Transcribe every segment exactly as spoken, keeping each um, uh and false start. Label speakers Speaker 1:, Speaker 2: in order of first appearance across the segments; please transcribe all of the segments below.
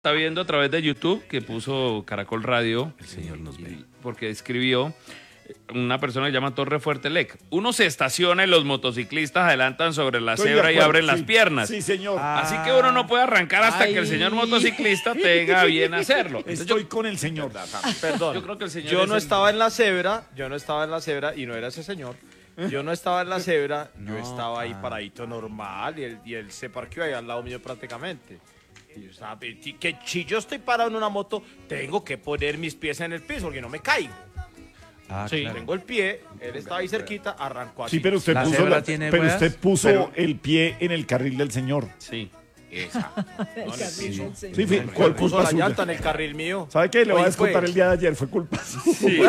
Speaker 1: Está viendo a través de YouTube que puso Caracol Radio.
Speaker 2: El señor nos ve.
Speaker 1: Porque escribió una persona que se llama Torre Fuerte Lec. Uno se estaciona y los motociclistas adelantan sobre la
Speaker 3: Estoy
Speaker 1: cebra
Speaker 3: de
Speaker 1: y
Speaker 3: acuerdo,
Speaker 1: abren
Speaker 3: sí.
Speaker 1: las piernas.
Speaker 3: Sí, señor.
Speaker 1: Así que uno no puede arrancar hasta
Speaker 2: Ay.
Speaker 1: que el señor motociclista tenga bien hacerlo. Entonces,
Speaker 3: Estoy
Speaker 1: yo,
Speaker 3: con el señor.
Speaker 4: Perdón.
Speaker 1: yo creo que el señor
Speaker 4: Yo
Speaker 1: es
Speaker 4: no
Speaker 1: el-
Speaker 4: estaba en la cebra, yo no estaba en la cebra y no era ese señor. Yo no estaba en la cebra, yo estaba ahí paradito normal y él, y él se parqueó ahí al lado mío prácticamente. Y yo estaba, y que si yo estoy parado en una moto, tengo que poner mis pies en el piso porque no me caigo.
Speaker 2: Ah,
Speaker 4: Sí,
Speaker 2: claro.
Speaker 4: tengo el pie, él estaba ahí cerquita, arrancó así.
Speaker 3: Sí, pero usted
Speaker 2: ¿La
Speaker 3: puso,
Speaker 2: cebra
Speaker 3: la-
Speaker 2: tiene
Speaker 3: pero
Speaker 2: ruedas?
Speaker 3: usted puso
Speaker 1: Pero-
Speaker 3: el pie en el carril del señor.
Speaker 1: Sí.
Speaker 4: Esa. No, en el piso.
Speaker 3: Sí, fi-
Speaker 4: ¿Cuál
Speaker 3: ¿cuál
Speaker 4: puso
Speaker 3: culpa
Speaker 4: la
Speaker 3: suya?
Speaker 4: llanta en el carril mío?
Speaker 3: ¿Sabe qué? Le voy a
Speaker 4: Oye,
Speaker 3: descontar
Speaker 4: pues.
Speaker 3: el día de ayer, fue culpa suya.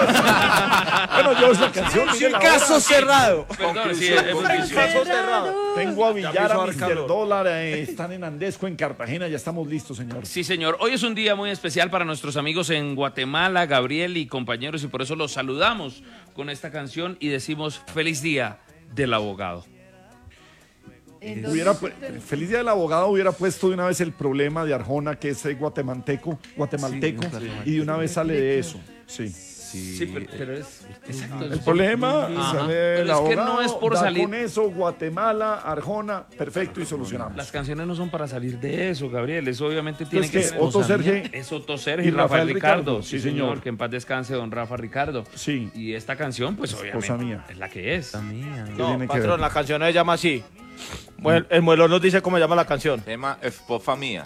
Speaker 3: Bueno, yo esa canción. mire la
Speaker 4: caso
Speaker 3: hora.
Speaker 4: cerrado.
Speaker 1: Perdón, sí,
Speaker 4: Conclusión,
Speaker 1: es-
Speaker 4: conclusión. Caso cerrado.
Speaker 3: Tengo a
Speaker 4: Ya
Speaker 3: Villar,
Speaker 4: me hizo
Speaker 3: a
Speaker 4: dar
Speaker 3: mister
Speaker 4: calor.
Speaker 3: Dólar, eh, están en Andesco, en Cartagena, ya estamos listos, señor.
Speaker 1: Sí, señor. Hoy es un día muy especial para nuestros amigos en Guatemala, Gabriel y compañeros, y por eso los saludamos con esta canción y decimos feliz día del abogado.
Speaker 3: Hubiera, pu- feliz día del abogado hubiera puesto de una vez el problema de Arjona, que es eh, guatemalteco, guatemalteco,
Speaker 2: Sí, guatemalteco.
Speaker 3: y de una vez sale de eso. Sí.
Speaker 2: Sí,
Speaker 1: Sí, pero, pero es... Exacto.
Speaker 3: El problema
Speaker 1: Ajá.
Speaker 3: sale
Speaker 1: Pero
Speaker 3: el
Speaker 1: es que
Speaker 3: abogado,
Speaker 1: no es por
Speaker 3: da
Speaker 1: salir-
Speaker 3: con eso, Guatemala, Arjona, perfecto, y solucionamos.
Speaker 1: Las canciones no son para salir de eso, Gabriel. Eso obviamente tiene
Speaker 3: Es
Speaker 1: que
Speaker 3: que
Speaker 1: ser...
Speaker 3: Otto Serge
Speaker 1: Es Otto Sergio y,
Speaker 3: y
Speaker 1: Rafael,
Speaker 3: Rafael
Speaker 1: Ricardo.
Speaker 3: Ricardo.
Speaker 1: Sí,
Speaker 3: Sí,
Speaker 1: señor.
Speaker 3: señor.
Speaker 1: Que en paz descanse don Rafa Ricardo.
Speaker 3: Sí.
Speaker 1: Y esta canción, pues
Speaker 3: Esposa
Speaker 1: obviamente,
Speaker 3: mía.
Speaker 1: es la que es.
Speaker 2: Esta mía.
Speaker 3: ¿Qué
Speaker 4: No,
Speaker 3: tiene que
Speaker 4: patrón,
Speaker 3: ver?
Speaker 4: la canción se llama así. Mue- El muelón nos dice cómo se llama la canción.
Speaker 5: Tema esposa mía.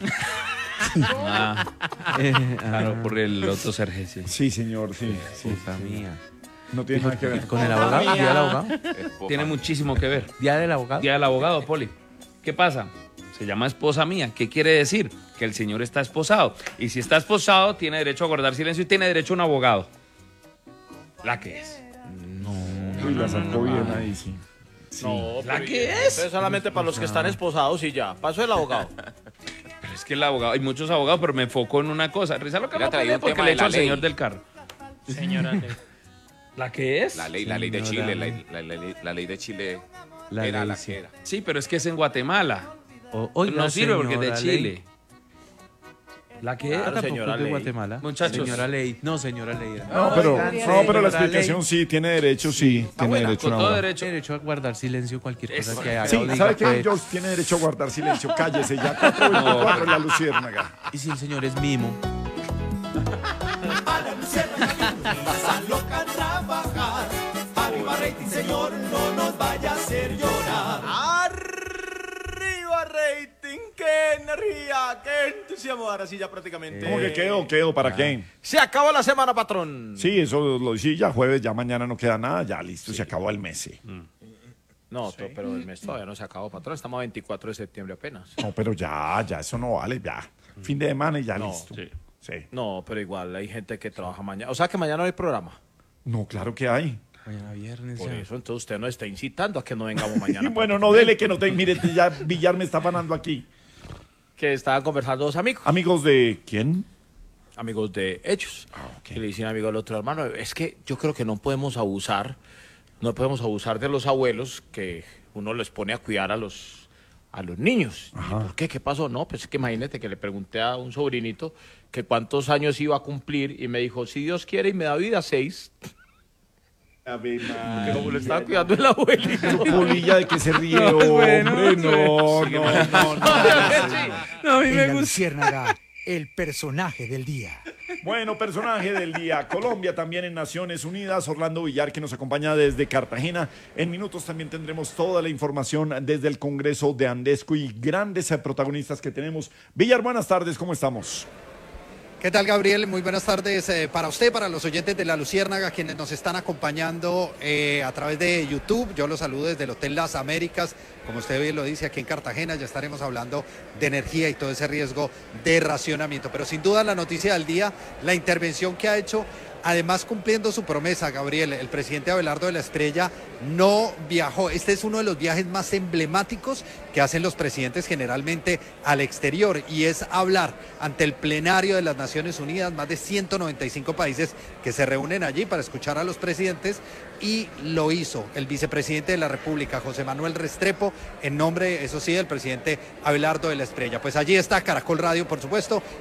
Speaker 1: Ah,
Speaker 2: Eh,
Speaker 1: claro, por el Otto Sergio. Sí.
Speaker 3: Sí, señor, sí. sí.
Speaker 2: Esta mía.
Speaker 3: No tiene nada que ver.
Speaker 2: ¿Con el abogado? ¿Día del abogado?
Speaker 5: Esposa
Speaker 1: Tiene
Speaker 5: mía.
Speaker 1: muchísimo que ver.
Speaker 2: ¿Día del abogado?
Speaker 1: Día del abogado, Poli. ¿Qué pasa? Se llama esposa mía. ¿Qué quiere decir? Que el señor está esposado. Y si está esposado, tiene derecho a guardar silencio y tiene derecho a un abogado. La que es.
Speaker 3: Uy, la sacó bien ahí, sí.
Speaker 4: No,
Speaker 1: ¿La
Speaker 4: pero-
Speaker 1: que es?
Speaker 4: Eso es solamente para los que están esposados y ya. Paso el abogado.
Speaker 1: Pero es que el abogado, hay muchos abogados, pero me enfoco en una cosa. Risa lo que
Speaker 5: Mira,
Speaker 1: me
Speaker 5: traía
Speaker 1: pone
Speaker 5: un
Speaker 1: porque
Speaker 5: tema
Speaker 1: le
Speaker 5: de
Speaker 1: echo
Speaker 5: la
Speaker 1: al
Speaker 5: ley.
Speaker 1: señor del carro.
Speaker 4: Señora.
Speaker 1: ¿La que es?
Speaker 5: La ley, la ley de
Speaker 2: Señora.
Speaker 5: Chile, la, la- la- la ley de Chile
Speaker 2: La
Speaker 5: era
Speaker 2: ley,
Speaker 5: la
Speaker 2: sí.
Speaker 5: que era.
Speaker 1: Sí, pero es que es en Guatemala.
Speaker 2: O- oiga,
Speaker 1: no sirve porque es de
Speaker 2: señora Ley.
Speaker 1: Chile. ¿La que es?
Speaker 4: Claro,
Speaker 2: Tampoco
Speaker 4: señora
Speaker 2: es de
Speaker 4: Ley.
Speaker 2: Guatemala.
Speaker 1: Muchachos.
Speaker 2: Señora Ley. No, señora Ley.
Speaker 3: No, pero,
Speaker 2: Oigan,
Speaker 3: no, pero la
Speaker 2: señora
Speaker 3: explicación
Speaker 2: Ley.
Speaker 3: sí, tiene derecho, sí, tiene
Speaker 1: buena,
Speaker 3: derecho
Speaker 1: con
Speaker 3: a
Speaker 1: todo
Speaker 3: una-
Speaker 1: derecho.
Speaker 2: Derecho a guardar silencio cualquier cosa
Speaker 1: Eso.
Speaker 2: que haga
Speaker 3: Sí,
Speaker 2: o diga,
Speaker 3: ¿sabe qué?
Speaker 2: pues.
Speaker 3: George tiene derecho a guardar silencio. Cállese ya, cuatro veinticuatro en la luciérnaga.
Speaker 2: Y si el señor es mimo.
Speaker 4: Arriba rating, qué energía, qué entusiasmo. Ahora sí ya prácticamente.
Speaker 3: ¿Cómo que quedó? ¿Quedó? ¿Para qué?
Speaker 4: Se acabó la semana, patrón.
Speaker 3: Sí, eso lo sí, ya jueves, ya mañana no queda nada, ya listo, se acabó el mes. sí.
Speaker 4: No, to- pero el mes todavía no se acabó, patrón. Estamos a veinticuatro de septiembre apenas.
Speaker 3: No, pero ya, ya, eso no vale, ya. Fin de semana y ya
Speaker 4: No,
Speaker 3: listo.
Speaker 1: sí.
Speaker 3: Sí.
Speaker 4: No, pero igual hay gente que trabaja mañana. O sea que mañana no hay programa.
Speaker 3: No, claro que hay.
Speaker 2: Mañana viernes
Speaker 4: Por
Speaker 2: ya.
Speaker 4: eso entonces usted nos está incitando a que no vengamos mañana.
Speaker 3: Bueno, no dele que no te. Mire, ya Villar me está panando aquí.
Speaker 4: Que estaban conversando dos amigos.
Speaker 3: Amigos de. ¿Quién?
Speaker 4: Amigos de ellos.
Speaker 3: Ah, ok.
Speaker 4: Que le dicen amigo al otro hermano, es que yo creo que no podemos abusar, no podemos abusar de los abuelos que uno les pone a cuidar a los a los niños. Y, ¿por qué? ¿Qué pasó? No, pues es que imagínate que le pregunté a un sobrinito que cuántos años iba a cumplir y me dijo, si Dios quiere y me da vida, seis. Que como le estaba cuidando el abuelito.
Speaker 3: Polilla de que se ríe, hombre. No, no, no, no.
Speaker 2: No, a mí
Speaker 6: En la Luciérnaga, el personaje del día.
Speaker 3: Bueno, personaje del día. Colombia también en Naciones Unidas. Orlando Villar, que nos acompaña desde Cartagena. En minutos también tendremos toda la información desde el Congreso de Andesco y grandes eh, protagonistas que tenemos. Villar, buenas tardes, ¿cómo estamos?
Speaker 6: ¿Qué tal, Gabriel? Muy buenas tardes eh, para usted, para los oyentes de La Luciérnaga, quienes nos están acompañando eh, a través de YouTube. Yo los saludo desde el Hotel Las Américas. Como usted bien lo dice, aquí en Cartagena ya estaremos hablando de energía y todo ese riesgo de racionamiento. Pero sin duda la noticia del día, la intervención que ha hecho Además, cumpliendo su promesa, Gabriel, el presidente Abelardo de la Estrella no viajó. Este es uno de los viajes más emblemáticos que hacen los presidentes generalmente al exterior, y es hablar ante el plenario de las Naciones Unidas, más de ciento noventa y cinco países que se reúnen allí para escuchar a los presidentes, y lo hizo el vicepresidente de la República, José Manuel Restrepo, en nombre, eso sí, del presidente Abelardo de la Estrella. Pues allí está Caracol Radio, por supuesto,